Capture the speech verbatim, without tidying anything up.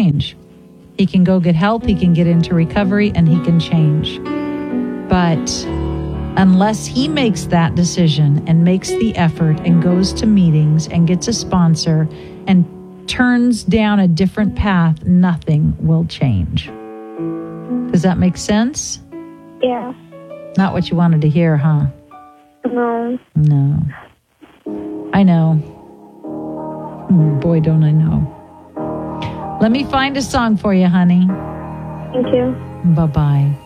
change. He can go get help, he can get into recovery, and he can change. But unless he makes that decision and makes the effort and goes to meetings and gets a sponsor and turns down a different path, nothing will change. Does that make sense? Yeah. Not what you wanted to hear, huh? No. No. I know. Boy, don't I know. Let me find a song for you, honey. Thank you. Bye-bye.